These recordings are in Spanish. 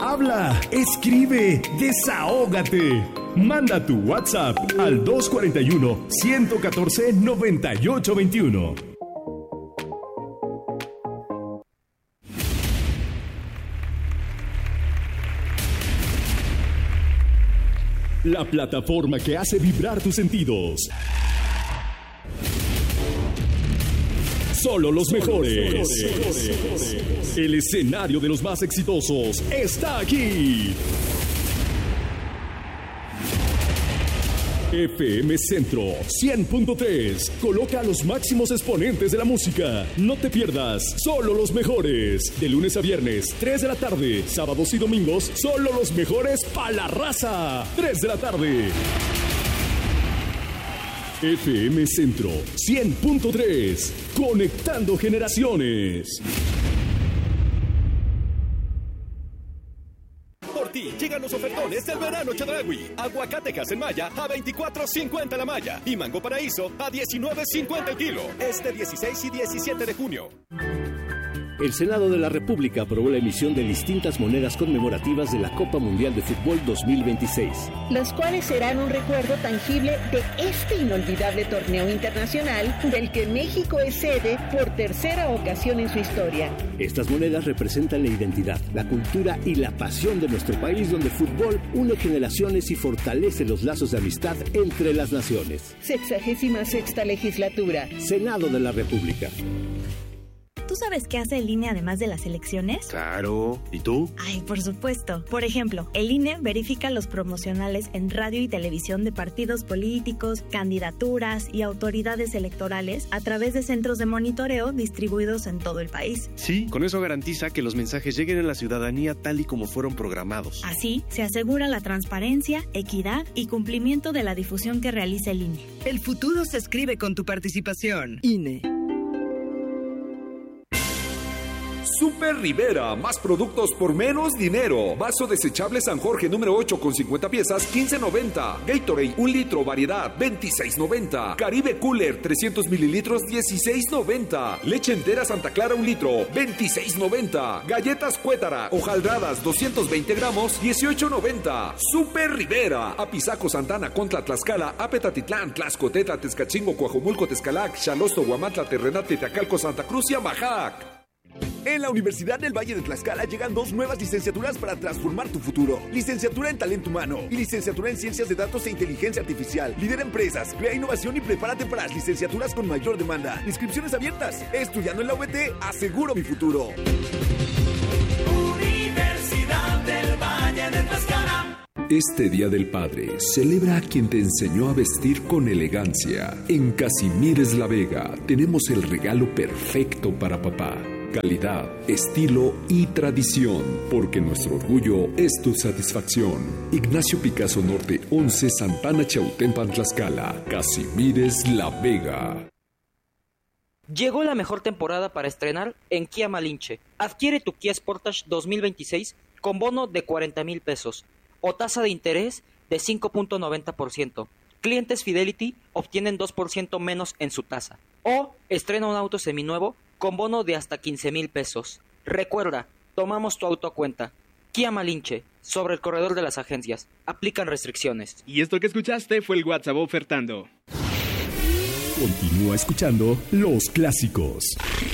Habla, escribe, desahógate. Manda tu WhatsApp al 241-114-9821. La plataforma que hace vibrar tus sentidos. Solo los mejores. El escenario de los más exitosos está aquí. FM Centro 100.3 coloca a los máximos exponentes de la música. No te pierdas Solo los mejores. De lunes a viernes, 3 de la tarde. Sábados y domingos, solo los mejores pa' la raza. 3 de la tarde. FM Centro 100.3. Conectando generaciones. Llegan los ofertones del verano Chedraui. Aguacate Maya a $24.50 la malla y mango paraíso a $19.50 el kilo. Este 16 y 17 de junio. El Senado de la República aprobó la emisión de distintas monedas conmemorativas de la Copa Mundial de Fútbol 2026. Las cuales serán un recuerdo tangible de este inolvidable torneo internacional del que México es sede por tercera ocasión en su historia. Estas monedas representan la identidad, la cultura y la pasión de nuestro país, donde el fútbol une generaciones y fortalece los lazos de amistad entre las naciones. 66ª legislatura. Senado de la República. ¿Tú sabes qué hace el INE además de las elecciones? Claro. ¿Y tú? Ay, por supuesto. Por ejemplo, el INE verifica los promocionales en radio y televisión de partidos políticos, candidaturas y autoridades electorales a través de centros de monitoreo distribuidos en todo el país. Sí, con eso garantiza que los mensajes lleguen a la ciudadanía tal y como fueron programados. Así, se asegura la transparencia, equidad y cumplimiento de la difusión que realiza el INE. El futuro se escribe con tu participación. INE. Super Rivera, más productos por menos dinero. Vaso desechable San Jorge número 8 con 50 piezas, $15.90. Gatorade, 1 litro, variedad, $26.90. Caribe Cooler, 300 mililitros, $16.90. Leche entera Santa Clara, 1 litro, $26.90. Galletas Cuétara, hojaldradas, 220 gramos, $18.90. Super Rivera, Apizaco, Santana, Contla, Tlaxcala, Apetatitlán, Tlaxcoteta, Tezcachingo, Coajomulco, Tezcalac, Xalosto, Huamantla, Terrenate, Teacalco, Santa Cruz y Amajac. En la Universidad del Valle de Tlaxcala llegan 2 nuevas licenciaturas para transformar tu futuro. Licenciatura en Talento Humano y Licenciatura en Ciencias de Datos e Inteligencia Artificial. Lidera empresas, crea innovación y prepárate para las licenciaturas con mayor demanda. Inscripciones abiertas. Estudiando en la UVT, aseguro mi futuro. Universidad del Valle de Tlaxcala. Este Día del Padre, celebra a quien te enseñó a vestir con elegancia. En Casimires La Vega tenemos el regalo perfecto para papá. Calidad, estilo y tradición, porque nuestro orgullo es tu satisfacción. Ignacio Picasso Norte 11, Santana Chautempan, Tlaxcala. Casimires La Vega. Llegó la mejor temporada para estrenar en Kia Malinche. Adquiere tu Kia Sportage 2026 con bono de 40,000 pesos o tasa de interés de 5.90%. Clientes Fidelity obtienen 2% menos en su tasa. O estrena un auto seminuevo con bono de hasta 15,000 pesos. Recuerda, tomamos tu auto a cuenta. Kia Malinche, sobre el corredor de las agencias. Aplican restricciones. Y esto que escuchaste fue el WhatsApp ofertando. Continúa escuchando Los Clásicos.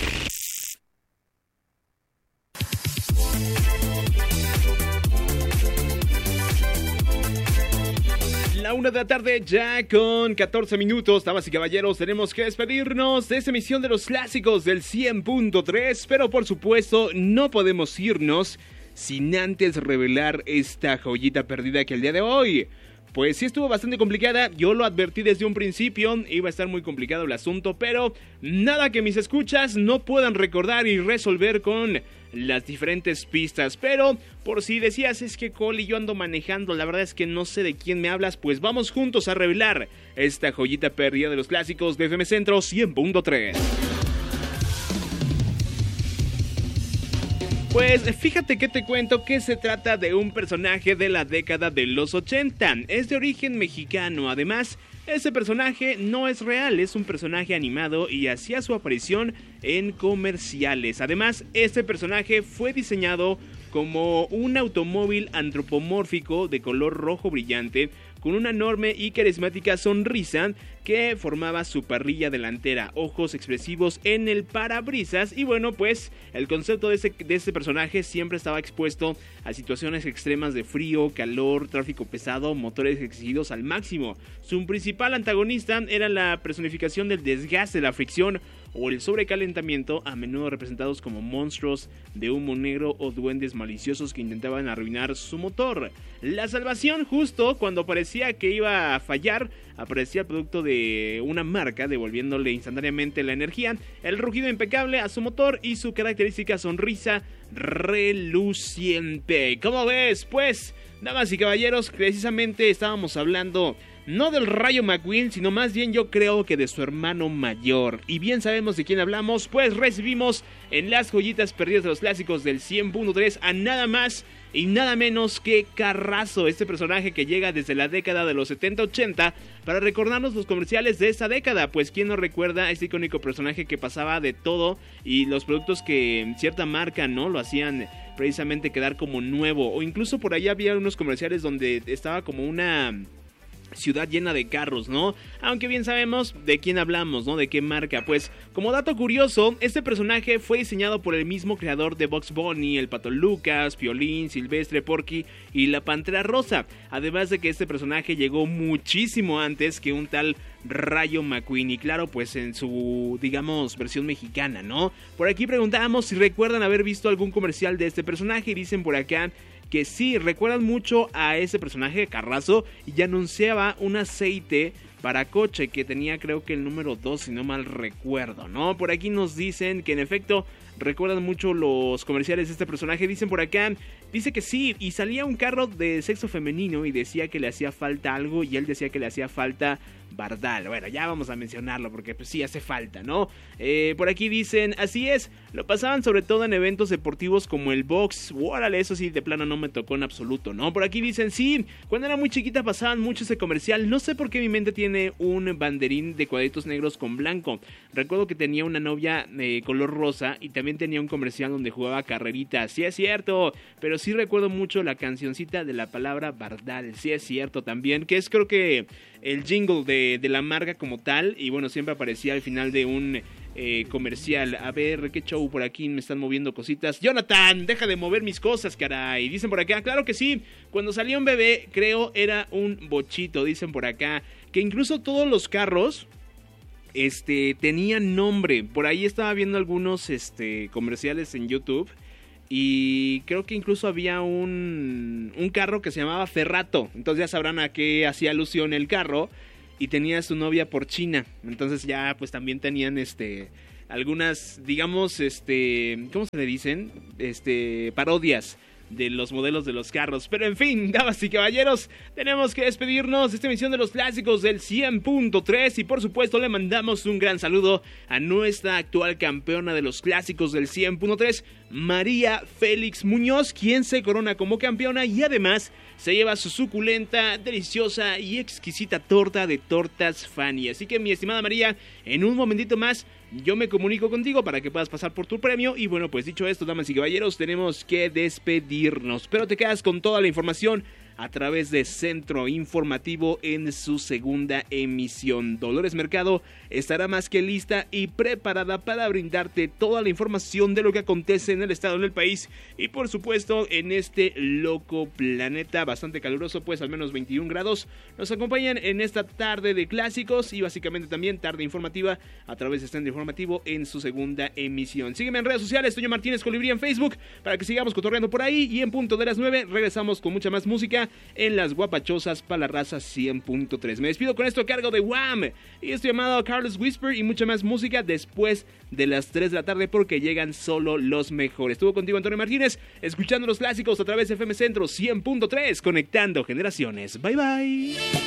La 1 de la tarde ya con 14 minutos, damas y caballeros, tenemos que despedirnos de esta emisión de Los Clásicos del 100.3, pero por supuesto no podemos irnos sin antes revelar esta joyita perdida que el día de hoy, pues sí estuvo bastante complicada. Yo lo advertí desde un principio, iba a estar muy complicado el asunto, pero nada que mis escuchas no puedan recordar y resolver con las diferentes pistas. Pero por si decías, es que Cole y yo ando manejando, la verdad es que no sé de quién me hablas, pues vamos juntos a revelar esta joyita perdida de Los Clásicos de FM Centro 100.3. Pues fíjate que te cuento que se trata de un personaje de la década de los 80. Es de origen mexicano, además Ese personaje no es real, es un personaje animado y hacía su aparición en comerciales. Además, este personaje fue diseñado como un automóvil antropomórfico de color rojo brillante, con una enorme y carismática sonrisa que formaba su parrilla delantera, ojos expresivos en el parabrisas. Y bueno, pues el concepto de este personaje siempre estaba expuesto a situaciones extremas de frío, calor, tráfico pesado, motores exigidos al máximo. Su principal antagonista era la personificación del desgaste, la fricción o el sobrecalentamiento, a menudo representados como monstruos de humo negro o duendes maliciosos que intentaban arruinar su motor. La salvación, justo cuando parecía que iba a fallar, aparecía el producto de una marca, devolviéndole instantáneamente la energía, el rugido impecable a su motor y su característica sonrisa reluciente. ¿Cómo ves? Pues, damas y caballeros, precisamente estábamos hablando no del Rayo McQueen, sino más bien yo creo que de su hermano mayor. Y bien sabemos de quién hablamos, pues recibimos en las joyitas perdidas de los clásicos del 100.3 a nada más y nada menos que Carrazo, este personaje que llega desde la década de los 70-80 para recordarnos los comerciales de esa década. Pues quién no recuerda a este icónico personaje que pasaba de todo y los productos que cierta marca no lo hacían precisamente quedar como nuevo, o incluso por ahí había unos comerciales donde estaba como una ciudad llena de carros, ¿no? Aunque bien sabemos de quién hablamos, ¿no? De qué marca. Pues, como dato curioso, este personaje fue diseñado por el mismo creador de Bugs Bunny, el Pato Lucas, Piolín, Silvestre, Porky y la Pantera Rosa. Además de que este personaje llegó muchísimo antes que un tal Rayo McQueen, y claro, pues en su, digamos, versión mexicana, ¿no? Por aquí preguntábamos si recuerdan haber visto algún comercial de este personaje y dicen por acá que sí, recuerdan mucho a ese personaje, Carrazo, y anunciaba un aceite para coche que tenía creo que el número 2, si no mal recuerdo, ¿no? Por aquí nos dicen que en efecto recuerdan mucho los comerciales de este personaje. Dicen por acá, dice que sí, y salía un carro de sexo femenino y decía que le hacía falta algo, y él decía que le hacía falta Bardal. Bueno, ya vamos a mencionarlo porque pues sí hace falta, ¿no? Por aquí dicen, así es, lo pasaban sobre todo en eventos deportivos como el box. Órale, eso sí, de plano no me tocó en absoluto, ¿no? Por aquí dicen, sí, cuando era muy chiquita pasaban mucho ese comercial. No sé por qué mi mente tiene un banderín de cuadritos negros con blanco. Recuerdo que tenía una novia de color rosa y también tenía un comercial donde jugaba carreritas. Sí es cierto, pero sí recuerdo mucho la cancioncita de la palabra Bardal. Sí es cierto también, que es creo que el jingle de la marca como tal. Y bueno, siempre aparecía al final de un comercial. A ver, qué show por aquí, me están moviendo cositas. Jonathan, deja de mover mis cosas, caray. Dicen por acá, claro que sí, cuando salía un bebé, creo era un bochito. Dicen por acá que incluso todos los carros tenían nombre. Por ahí estaba viendo algunos comerciales en YouTube y creo que incluso había un carro que se llamaba Ferrato. Entonces ya sabrán a qué hacía alusión el carro. Y tenía a su novia por China. Entonces ya pues también tenían algunas, digamos, ¿cómo se le dicen? Parodias de los modelos de los carros. Pero en fin, damas y caballeros, tenemos que despedirnos de esta emisión de los clásicos del 100.3 y por supuesto le mandamos un gran saludo a nuestra actual campeona de los clásicos del 100.3, María Félix Muñoz, quien se corona como campeona y además se lleva su suculenta, deliciosa y exquisita torta de Tortas Fanny. Así que mi estimada María, en un momentito más yo me comunico contigo para que puedas pasar por tu premio. Y bueno, pues dicho esto, damas y caballeros, tenemos que despedirnos. Pero te quedas con toda la información a través de Centro Informativo en su segunda emisión. Dolores Mercado estará más que lista y preparada para brindarte toda la información de lo que acontece en el estado, en el país y por supuesto en este loco planeta bastante caluroso, pues al menos 21 grados. Nos acompañan en esta tarde de clásicos y básicamente también tarde informativa a través de Centro Informativo en su segunda emisión. Sígueme en redes sociales, Toño Martínez Colibrí en Facebook para que sigamos cotorreando por ahí y en punto de las 9 regresamos con mucha más música en las guapachosas para la raza 100.3. Me despido con esto a cargo de Wham y estoy llamado a Carlos Whisper y mucha más música después de las 3 de la tarde porque llegan solo los mejores. Estuvo contigo Antonio Martínez escuchando los clásicos a través de FM Centro 100.3, conectando generaciones. Bye bye.